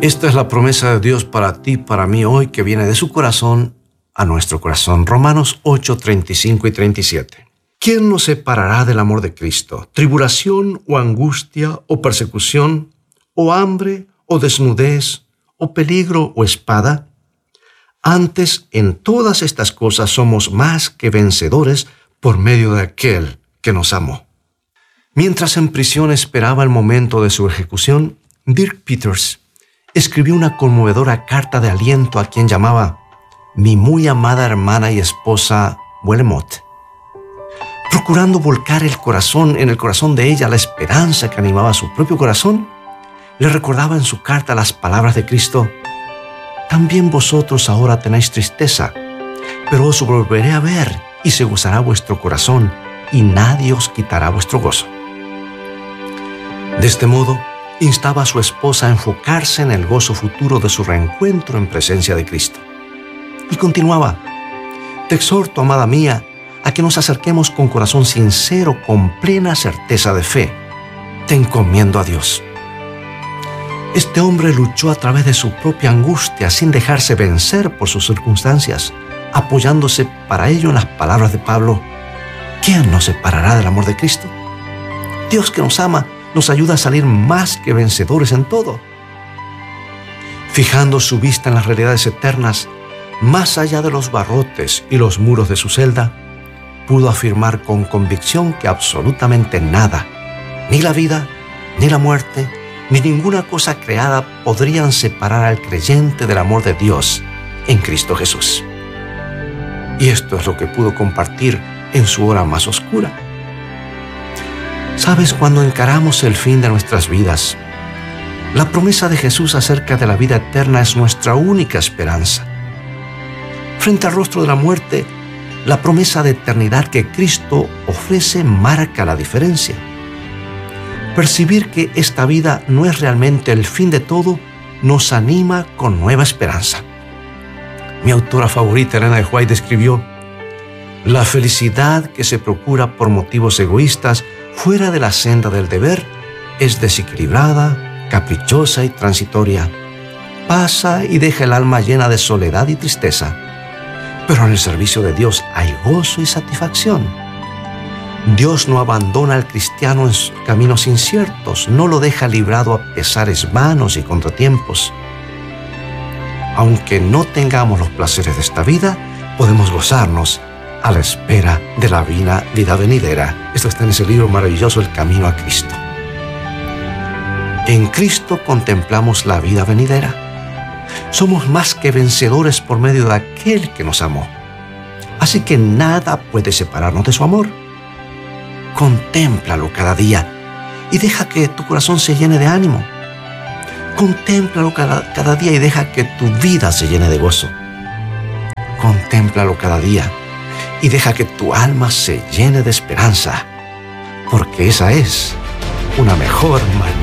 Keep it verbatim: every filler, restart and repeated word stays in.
Esta es la promesa de Dios para ti, para mí hoy, que viene de su corazón a nuestro corazón. Romanos ocho, treinta y cinco y treinta y siete. ¿Quién nos separará del amor de Cristo? ¿Tribulación o angustia o persecución o hambre o desnudez o peligro o espada? Antes, en todas estas cosas somos más que vencedores por medio de aquel que nos amó. Mientras en prisión esperaba el momento de su ejecución, Dirk Peters escribió una conmovedora carta de aliento a quien llamaba mi muy amada hermana y esposa Wilmot, procurando volcar el corazón en el corazón de ella la esperanza que animaba su propio corazón. Le recordaba en su carta las palabras de Cristo: también vosotros ahora tenéis tristeza, pero os volveré a ver y se gozará vuestro corazón y nadie os quitará vuestro gozo. De este modo, instaba a su esposa a enfocarse en el gozo futuro de su reencuentro en presencia de Cristo. Y continuaba: te exhorto, amada mía, a que nos acerquemos con corazón sincero, con plena certeza de fe. Te encomiendo a Dios. Este hombre luchó a través de su propia angustia sin dejarse vencer por sus circunstancias, apoyándose para ello en las palabras de Pablo: ¿quién nos separará del amor de Cristo? Dios, que nos ama, nos ayuda a salir más que vencedores en todo. Fijando su vista en las realidades eternas, más allá de los barrotes y los muros de su celda, pudo afirmar con convicción que absolutamente nada, ni la vida, ni la muerte, ni ninguna cosa creada podrían separar al creyente del amor de Dios en Cristo Jesús. Y esto es lo que pudo compartir en su hora más oscura. ¿Sabes? Cuando encaramos el fin de nuestras vidas, la promesa de Jesús acerca de la vida eterna es nuestra única esperanza. Frente al rostro de la muerte, la promesa de eternidad que Cristo ofrece marca la diferencia. Percibir que esta vida no es realmente el fin de todo nos anima con nueva esperanza. Mi autora favorita, Elena de White, escribió: la felicidad que se procura por motivos egoístas fuera de la senda del deber es desequilibrada, caprichosa y transitoria. Pasa y deja el alma llena de soledad y tristeza. Pero en el servicio de Dios hay gozo y satisfacción. Dios no abandona al cristiano en caminos inciertos, no lo deja librado a pesares vanos y contratiempos. Aunque no tengamos los placeres de esta vida, podemos gozarnos a la espera de la vida, vida venidera. Esto está en ese libro maravilloso, El Camino a Cristo. En Cristo contemplamos la vida venidera. Somos más que vencedores por medio de aquel que nos amó. Así que nada puede separarnos de su amor. Contémplalo cada día y deja que tu corazón se llene de ánimo. Contémplalo cada, cada día y deja que tu vida se llene de gozo. Contémplalo cada día y deja que tu alma se llene de esperanza, porque esa es una mejor manera